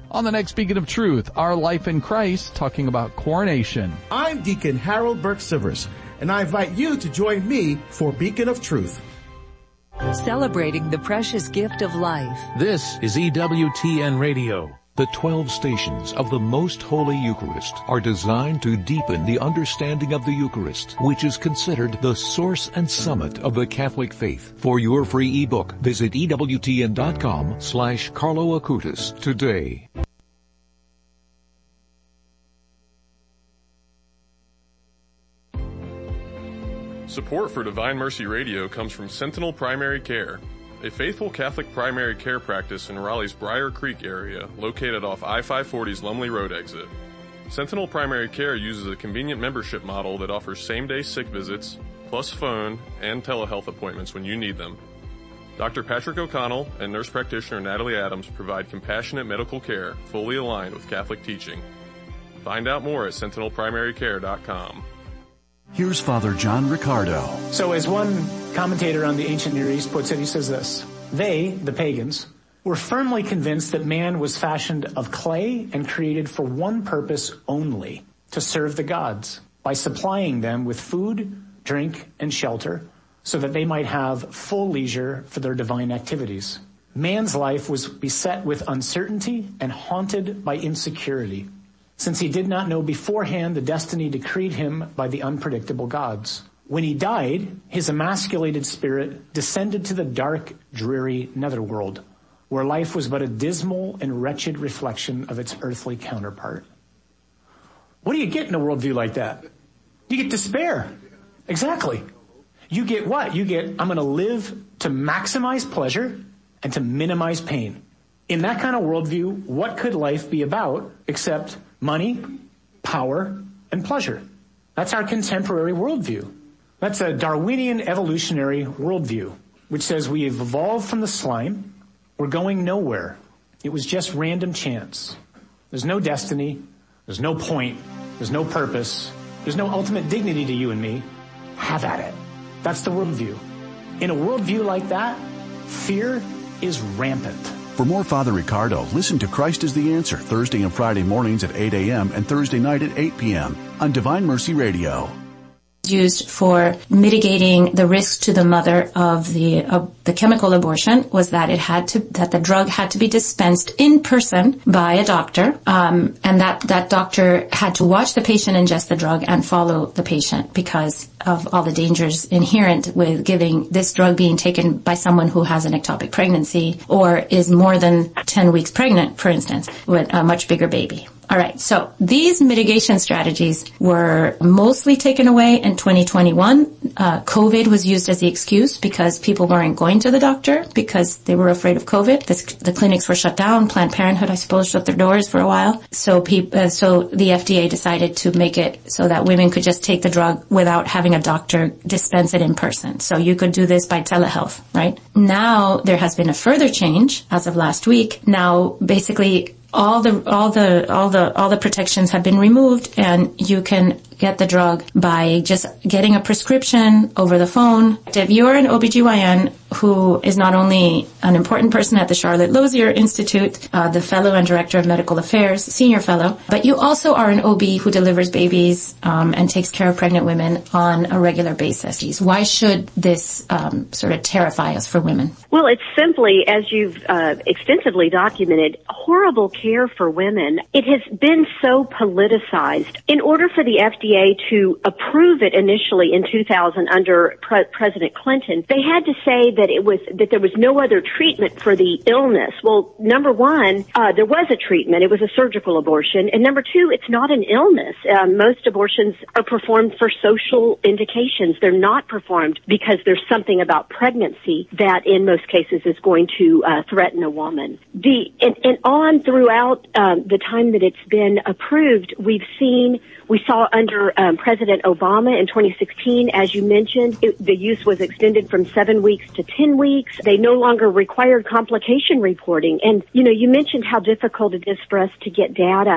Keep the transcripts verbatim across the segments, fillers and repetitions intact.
On the next Beacon of Truth, Our Life in Christ, talking about coronation. I'm Deacon Harold Burke-Sivers, and I invite you to join me for Beacon of Truth. Celebrating the precious gift of life. This is E W T N Radio. The twelve stations of the Most Holy Eucharist are designed to deepen the understanding of the Eucharist, which is considered the source and summit of the Catholic faith. For your free ebook, visit E W T N dot com slash Carlo Acutis today. Support for Divine Mercy Radio comes from Sentinel Primary Care, a faithful Catholic primary care practice in Raleigh's Briar Creek area, located off I five forty's Lumley Road exit. Sentinel Primary Care uses a convenient membership model that offers same-day sick visits, plus phone and telehealth appointments when you need them. Doctor Patrick O'Connell and nurse practitioner Natalie Adams provide compassionate medical care fully aligned with Catholic teaching. Find out more at sentinel primary care dot com. Here's Father John Riccardo. So as one commentator on the ancient Near East puts it, he says this: they, the pagans, were firmly convinced that man was fashioned of clay and created for one purpose only, to serve the gods, by supplying them with food, drink, and shelter, so that they might have full leisure for their divine activities. Man's life was beset with uncertainty and haunted by insecurity, since he did not know beforehand the destiny decreed him by the unpredictable gods. When he died, his emasculated spirit descended to the dark, dreary netherworld, where life was but a dismal and wretched reflection of its earthly counterpart. What do you get in a worldview like that? You get despair. Exactly. You get what? You get, I'm going to live to maximize pleasure and to minimize pain. In that kind of worldview, what could life be about except money, power, and pleasure? That's our contemporary worldview. That's a Darwinian evolutionary worldview, which says we have evolved from the slime. We're going nowhere. It was just random chance. There's no destiny. There's no point. There's no purpose. There's no ultimate dignity to you and me. Have at it. That's the worldview. In a worldview like that, fear is rampant. For more Father Riccardo, listen to Christ is the Answer Thursday and Friday mornings at eight a.m. and Thursday night at eight p.m. on Divine Mercy Radio. Used for mitigating the risk to the mother of the of the chemical abortion was that it had to that the drug had to be dispensed in person by a doctor, um, and that that doctor had to watch the patient ingest the drug and follow the patient because of all the dangers inherent with giving this drug being taken by someone who has an ectopic pregnancy or is more than ten weeks pregnant, for instance, with a much bigger baby. All right, so these mitigation strategies were mostly taken away in twenty twenty-one. Uh, COVID was used as the excuse because people weren't going to the doctor because they were afraid of COVID. The, the clinics were shut down. Planned Parenthood, I suppose, shut their doors for a while. So, pe- uh, so the F D A decided to make it so that women could just take the drug without having a doctor dispense it in person. So you could do this by telehealth, right? Now there has been a further change as of last week. Now, basically, all the all the all the all the protections have been removed, and you can get the drug by just getting a prescription over the phone. If you're an O B G Y N who is not only an important person at the Charlotte Lozier Institute, uh, the fellow and director of medical affairs, senior fellow, but you also are an O B who delivers babies um, and takes care of pregnant women on a regular basis. Why should this um, sort of terrify us for women? Well, it's simply, as you've uh, extensively documented, horrible care for women. It has been so politicized. In order for the F D A to approve it initially in two thousand under Pre- President Clinton, they had to say that it was that there was no other treatment for the illness. Well, number one, uh, there was a treatment. It was a surgical abortion. And number two, it's not an illness. Um, most abortions are performed for social indications. They're not performed because there's something about pregnancy that in most cases is going to uh, threaten a woman. The and, and on throughout um, the time that it's been approved, we've seen We saw under um, President Obama in twenty sixteen, as you mentioned, it, the use was extended from seven weeks to ten weeks. They no longer required complication reporting. And, you know, you mentioned how difficult it is for us to get data.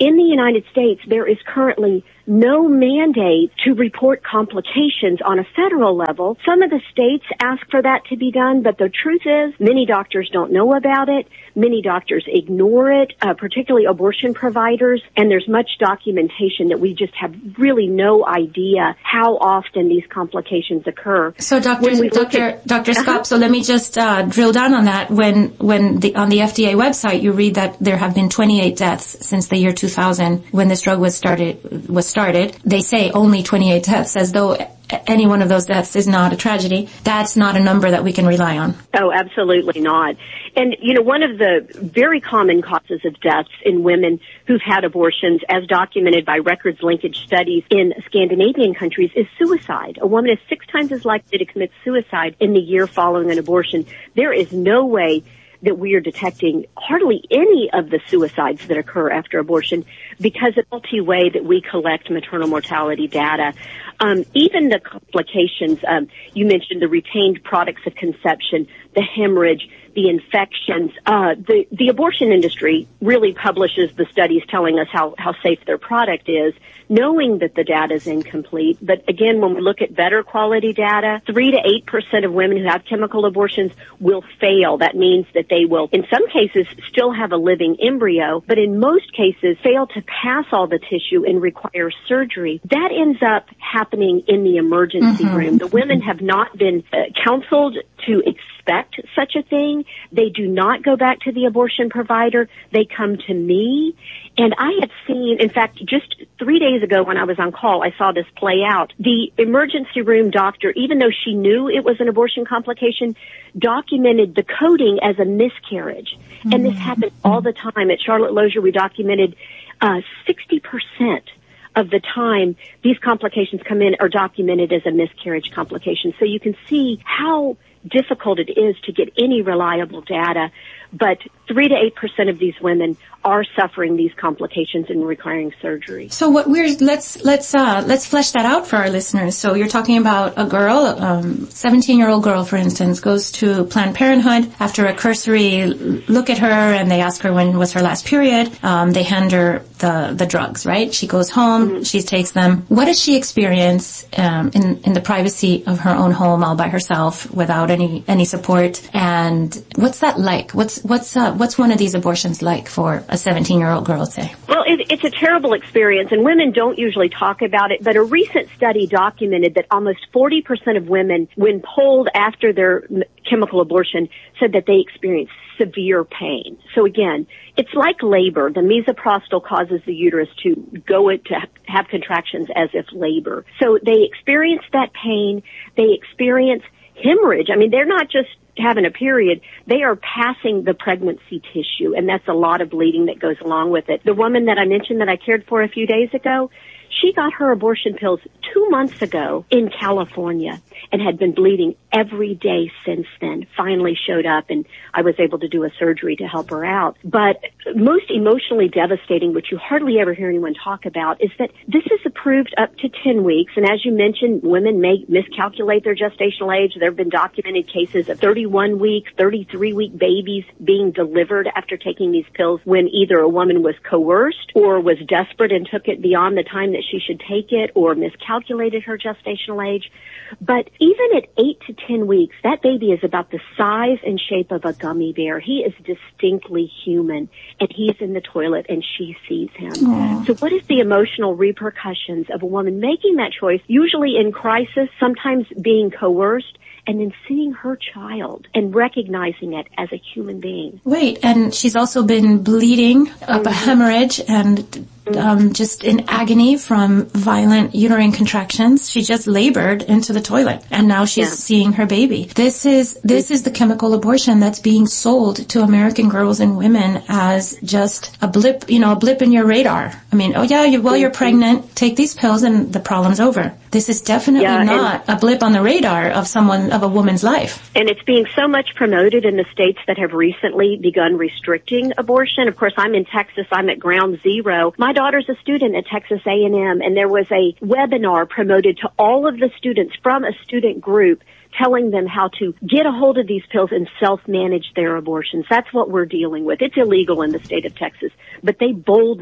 in the United States, there is currently no mandate to report complications on a federal level. Some of the states ask for that to be done, but the truth is many doctors don't know about it. Many doctors ignore it, uh, particularly abortion providers, and there's much documentation that we just have really no idea how often these complications occur. So, Doctor Doctor at, Doctor Skop, uh-huh. so let me just uh, drill down on that. When when the, on the F D A website, you read that there have been twenty-eight deaths since the year two thousand when this drug was started was started. They say only twenty-eight deaths, as though any one of those deaths is not a tragedy. That's not a number that we can rely on. Oh, absolutely not. And, you know, one of the very common causes of deaths in women who've had abortions, as documented by records linkage studies in Scandinavian countries, is suicide. A woman is six times as likely to commit suicide in the year following an abortion. There is no way that we are detecting hardly any of the suicides that occur after abortion because of the multi-way that we collect maternal mortality data. Um, even the complications, um, you mentioned the retained products of conception, the hemorrhage, the infections. Uh, the, the abortion industry really publishes the studies telling us how, how safe their product is, knowing that the data is incomplete. But again, when we look at better quality data, three to eight percent of women who have chemical abortions will fail. That means that they will, in some cases, still have a living embryo, but in most cases fail to pass all the tissue and require surgery. That ends up happening in the emergency mm-hmm. room. The women have not been uh, counseled to expect such a thing. They do not go back to the abortion provider. They come to me. And I have seen, in fact, just three days ago when I was on call, I saw this play out. The emergency room doctor, even though she knew it was an abortion complication, documented the coding as a miscarriage. Mm-hmm. And this happens all the time. At Charlotte Lozier, we documented uh, sixty percent of the time these complications come in are documented as a miscarriage complication. So you can see how difficult it is to get any reliable data, but three to eight percent of these women are suffering these complications and requiring surgery. So what we're let's let's uh let's flesh that out for our listeners. So you're talking about a girl, um seventeen year old girl, for instance, goes to Planned Parenthood after a cursory look at her, and they ask her when was her last period. Um they hand her the the drugs, right? She goes home, mm-hmm. she takes them. What does she experience um in in the privacy of her own home, all by herself, without any any support? And what's that like? What's what's uh, what's one of these abortions like for a seventeen-year-old girl, say? Well, it, it's a terrible experience, and women don't usually talk about it, but a recent study documented that almost forty percent of women, when polled after their chemical abortion, said that they experienced severe pain. So again, it's like labor. The misoprostol causes the uterus to go it to have contractions as if labor. So they experience that pain. They experience hemorrhage. I mean, they're not just having a period, they are passing the pregnancy tissue, and that's a lot of bleeding that goes along with it. The woman that I mentioned that I cared for a few days ago, she got her abortion pills two months ago in California and had been bleeding every day since then. Finally showed up, and I was able to do a surgery to help her out. But most emotionally devastating, which you hardly ever hear anyone talk about, is that this is approved up to ten weeks. And as you mentioned, women may miscalculate their gestational age. There have been documented cases of thirty-one week, thirty-three week babies being delivered after taking these pills when either a woman was coerced or was desperate and took it beyond the time that she should take it, or miscalculated her gestational age. But even at eight to ten weeks, that baby is about the size and shape of a gummy bear. He is distinctly human, and he's in the toilet, and she sees him. Aww. So what is the emotional repercussions of a woman making that choice, usually in crisis, sometimes being coerced, and then seeing her child and recognizing it as a human being? Wait, and she's also been bleeding up a hemorrhage and um, just in agony from violent uterine contractions. She just labored into the toilet, and now she's yeah. seeing her baby. This is this is the chemical abortion that's being sold to American girls and women as just a blip, you know, a blip in your radar. I mean, oh yeah, you, well, you're pregnant, take these pills and the problem's over. This is definitely yeah, not a blip on the radar of someone, of a woman's life. And it's being so much promoted in the states that have recently begun restricting abortion. Of course, I'm in Texas. I'm at ground zero. My daughter's a student at Texas A and M, and there was a webinar promoted to all of the students from a student group telling them how to get a hold of these pills and self-manage their abortions. That's what we're dealing with. It's illegal in the state of Texas, but they boldly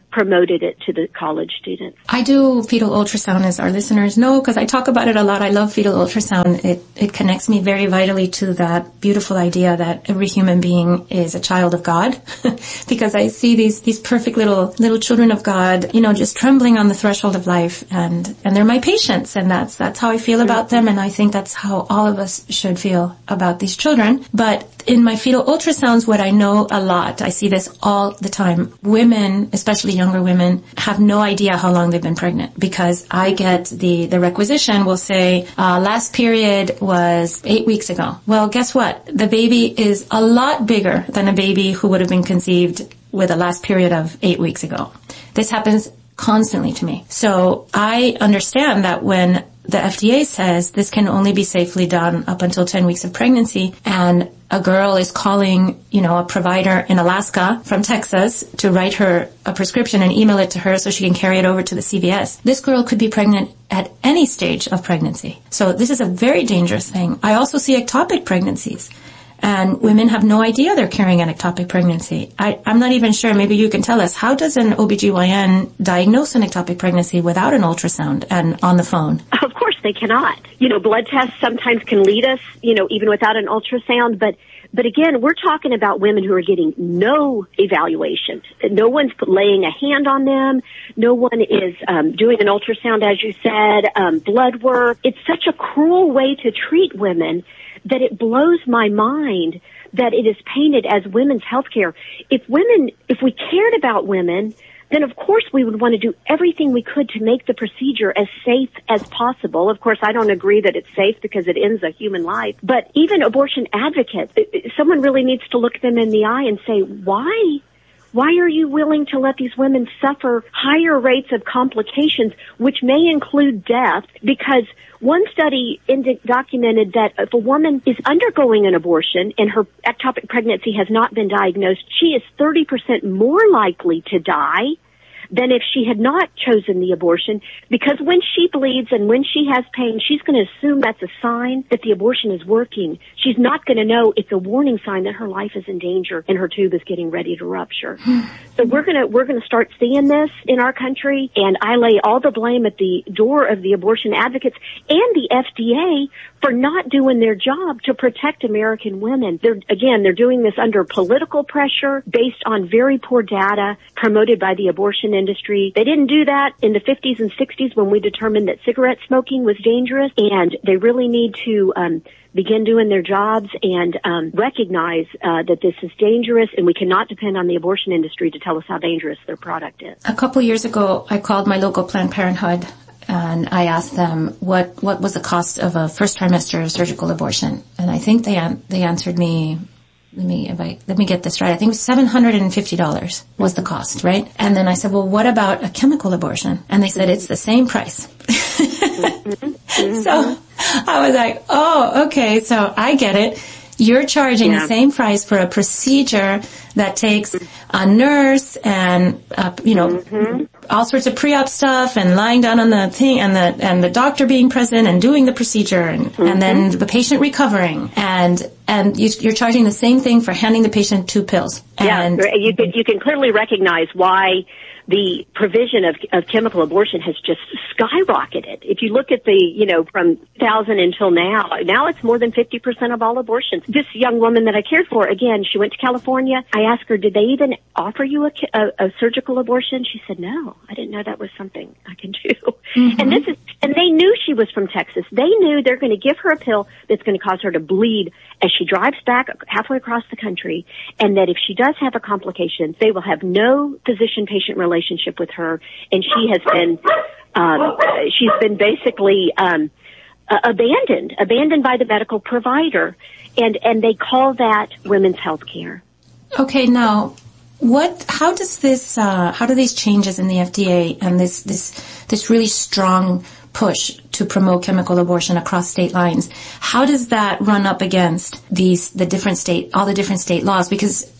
promoted it to the college students. I do fetal ultrasound, as our listeners know, because I talk about it a lot. I love fetal ultrasound. It it connects me very vitally to that beautiful idea that every human being is a child of God, because I see these these perfect little little children of God, you know, just trembling on the threshold of life, and and they're my patients, and that's that's how I feel about them, and I think that's how all of us should feel about these children. But in my fetal ultrasounds, what I know a lot, I see this all the time. Women, especially younger women, have no idea how long they've been pregnant, because I get the, the requisition will say, uh, last period was eight weeks ago. Well, guess what? The baby is a lot bigger than a baby who would have been conceived with a last period of eight weeks ago. This happens constantly to me. So I understand that when the F D A says this can only be safely done up until ten weeks of pregnancy, and a girl is calling, you know, a provider in Alaska from Texas to write her a prescription and email it to her so she can carry it over to the C V S. This girl could be pregnant at any stage of pregnancy. So this is a very dangerous thing. I also see ectopic pregnancies. And women have no idea they're carrying an ectopic pregnancy. I, I'm not even sure, maybe you can tell us, how does an O B G Y N diagnose an ectopic pregnancy without an ultrasound and on the phone? Of course they cannot. You know, blood tests sometimes can lead us, you know, even without an ultrasound, but But again, we're talking about women who are getting no evaluation. No one's laying a hand on them. No one is um, doing an ultrasound, as you said, um, blood work. It's such a cruel way to treat women that it blows my mind that it is painted as women's health care. If women, if we cared about women, then of course we would want to do everything we could to make the procedure as safe as possible. Of course, I don't agree that it's safe because it ends a human life. But even abortion advocates, someone really needs to look them in the eye and say, why? Why are you willing to let these women suffer higher rates of complications, which may include death? Because one study indi- documented that if a woman is undergoing an abortion and her ectopic pregnancy has not been diagnosed, she is thirty percent more likely to die than if she had not chosen the abortion, because when she bleeds and when she has pain, she's going to assume that's a sign that the abortion is working. She's not going to know it's a warning sign that her life is in danger and her tube is getting ready to rupture. So we're going to we're going to start seeing this in our country, and I lay all the blame at the door of the abortion advocates and the F D A for not doing their job to protect American women. They're, again, they're doing this under political pressure based on very poor data promoted by the abortion industry. They didn't do that in the fifties and sixties when we determined that cigarette smoking was dangerous, and they really need to um, begin doing their jobs and um, recognize uh, that this is dangerous, and we cannot depend on the abortion industry to tell us how dangerous their product is. A couple years ago, I called my local Planned Parenthood, and I asked them what, what was the cost of a first trimester surgical abortion. And I think they an- they answered me, let me if I, let me get this right, I think it was seven hundred fifty dollars was the cost, right? And then I said, well, what about a chemical abortion? And they said, it's the same price. So I was like, oh, okay, so I get it. You're charging yeah. the same price for a procedure that takes a nurse and, uh, you know, mm-hmm. all sorts of pre-op stuff and lying down on the thing and the, and the doctor being present and doing the procedure and, mm-hmm. and then the patient recovering. And, and you, you're charging the same thing for handing the patient two pills. And yeah, you can, you can clearly recognize why the provision of, of chemical abortion has just skyrocketed. If you look at the, you know, from two thousand until now, now it's more than fifty percent of all abortions. This young woman that I cared for, again, she went to California. I asked her, did they even offer you a, a, a surgical abortion? She said, no, I didn't know that was something I can do. Mm-hmm. And this is, and they knew she was from Texas. They knew they're going to give her a pill that's going to cause her to bleed as she drives back halfway across the country, and that if she does have a complication, they will have no physician-patient relationship with her, and she has been, um, she's been basically um, uh, abandoned, abandoned by the medical provider, and and they call that women's health care. Okay, now, what? How does this? Uh, how do these changes in the F D A and this this this really strong push to promote chemical abortion across state lines, how does that run up against these the different state all the different state laws? Because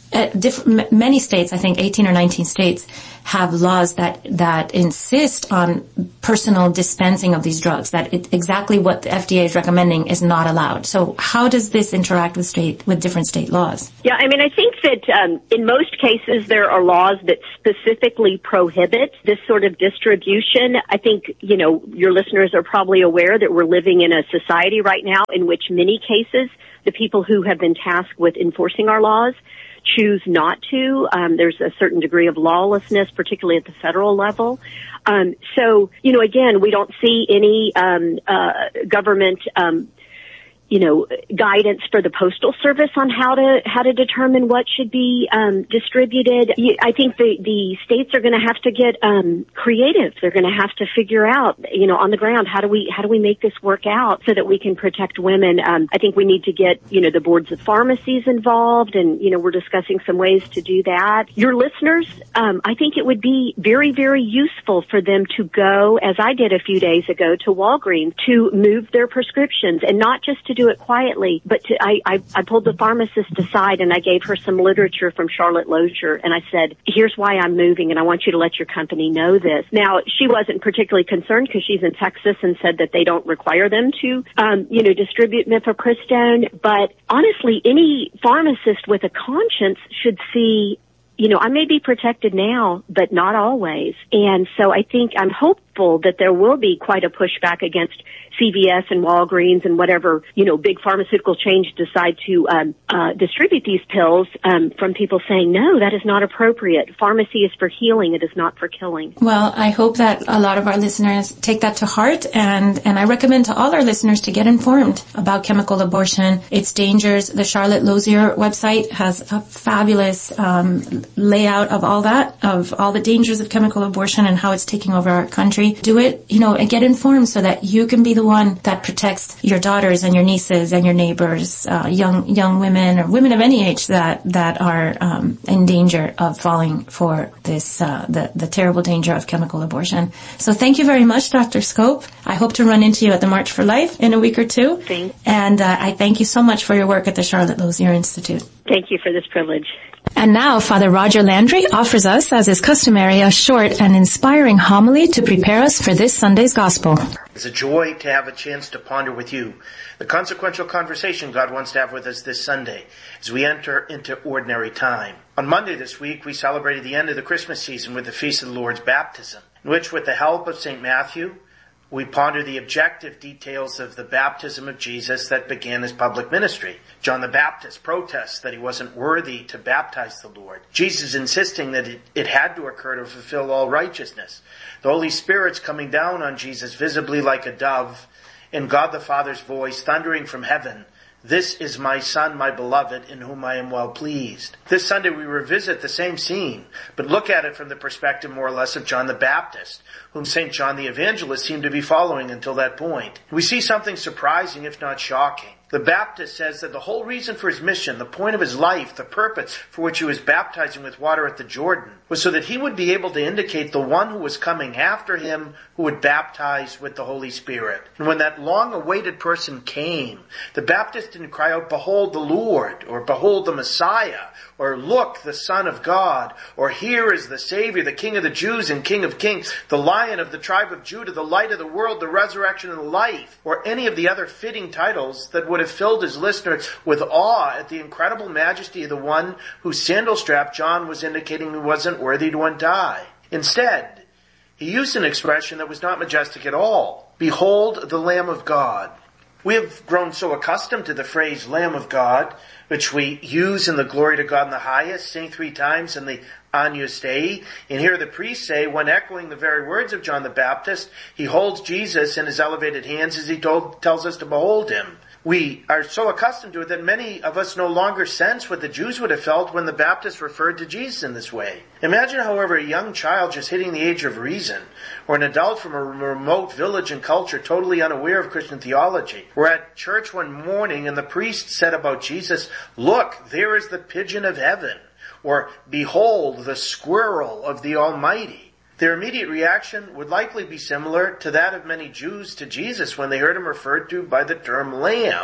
uh, diff- many states, I think eighteen or nineteen states, have laws that, that insist on personal dispensing of these drugs, that it, exactly what the F D A is recommending is not allowed. So how does this interact with state, with different state laws? Yeah, I mean, I think that um, in most cases there are laws that specifically prohibit this sort of distribution. I think, you know, your listeners are probably aware that we're living in a society right now in which many cases the people who have been tasked with enforcing our laws choose not to. Um, there's a certain degree of lawlessness, particularly at the federal level. Um, so, you know, again, we don't see any um, uh, government um you know, guidance for the Postal Service on how to how to determine what should be um, distributed. I think the the states are going to have to get um, creative. They're going to have to figure out, you know, on the ground, how do we how do we make this work out so that we can protect women. Um, I think we need to get, you know, the boards of pharmacies involved, and you know, we're discussing some ways to do that. Your listeners, um, I think it would be very very useful for them to go, as I did a few days ago, to Walgreens to move their prescriptions, and not just to do it quietly, but to, I, I, I pulled the pharmacist aside and I gave her some literature from Charlotte Lozier, and I said, here's why I'm moving, and I want you to let your company know this. Now, she wasn't particularly concerned because she's in Texas and said that they don't require them to, um, you know, distribute mifepristone, but honestly, any pharmacist with a conscience should see, you know, I may be protected now, but not always. And so I think I'm hopeful that there will be quite a pushback against C V S and Walgreens and whatever, you know, big pharmaceutical chains decide to um, uh, distribute these pills, um, from people saying, no, that is not appropriate. Pharmacy is for healing. It is not for killing. Well, I hope that a lot of our listeners take that to heart, and, and I recommend to all our listeners to get informed about chemical abortion, its dangers. The Charlotte Lozier website has a fabulous um, layout of all that, of all the dangers of chemical abortion and how it's taking over our country. Do it, you know, and get informed so that you can be the one that protects your daughters and your nieces and your neighbors, uh, young young women or women of any age that that are um, in danger of falling for this uh, the the terrible danger of chemical abortion. So thank you very much, Doctor Scope. I hope to run into you at the March for Life in a week or two. Thanks. And uh, I thank you so much for your work at the Charlotte Lozier Institute. Thank you for this privilege. And now Father Roger Landry offers us, as is customary, a short and inspiring homily to prepare us for this Sunday's Gospel. It's a joy to have a chance to ponder with you the consequential conversation God wants to have with us this Sunday as we enter into ordinary time. On Monday this week, we celebrated the end of the Christmas season with the Feast of the Lord's Baptism, in which, with the help of Saint Matthew, we ponder the objective details of the baptism of Jesus that began his public ministry. John the Baptist protests that he wasn't worthy to baptize the Lord. Jesus insisting that it, it had to occur to fulfill all righteousness. The Holy Spirit's coming down on Jesus visibly like a dove, and God the Father's voice thundering from heaven, "This is my Son, my beloved, in whom I am well pleased." This Sunday we revisit the same scene, but look at it from the perspective more or less of John the Baptist, whom Saint John the Evangelist seemed to be following until that point. We see something surprising, if not shocking. The Baptist says that the whole reason for his mission, the point of his life, the purpose for which he was baptizing with water at the Jordan, was so that he would be able to indicate the one who was coming after him, who would baptize with the Holy Spirit. And when that long-awaited person came, the Baptist didn't cry out, "Behold the Lord," or "Behold the Messiah," or "Look, the Son of God," or "Here is the Savior, the King of the Jews and King of Kings, the Lion of the tribe of Judah, the light of the world, the resurrection and the life," or any of the other fitting titles that would have filled his listeners with awe at the incredible majesty of the one whose sandal strap John was indicating he wasn't worthy to untie. Instead, he used an expression that was not majestic at all. "Behold the Lamb of God." We have grown so accustomed to the phrase Lamb of God, which we use in the Glory to God in the Highest, sing three times in the Agnus Dei, and hear the priest say, when echoing the very words of John the Baptist, he holds Jesus in his elevated hands as he told, tells us to behold him. We are so accustomed to it that many of us no longer sense what the Jews would have felt when the Baptist referred to Jesus in this way. Imagine, however, a young child just hitting the age of reason, or an adult from a remote village and culture totally unaware of Christian theology, were at church one morning and the priest said about Jesus, "Look, there is the pigeon of heaven," or "Behold, the squirrel of the Almighty." Their immediate reaction would likely be similar to that of many Jews to Jesus when they heard him referred to by the term lamb.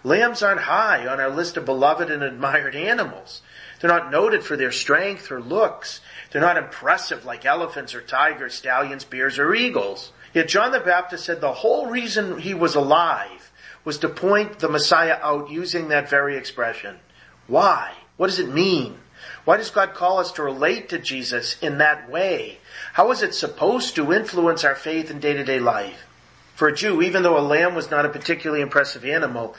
Lambs aren't high on our list of beloved and admired animals. They're not noted for their strength or looks. They're not impressive like elephants or tigers, stallions, bears, or eagles. Yet John the Baptist said the whole reason he was alive was to point the Messiah out using that very expression. Why? What does it mean? Why does God call us to relate to Jesus in that way? How is it supposed to influence our faith in day-to-day life? For a Jew, even though a lamb was not a particularly impressive animal,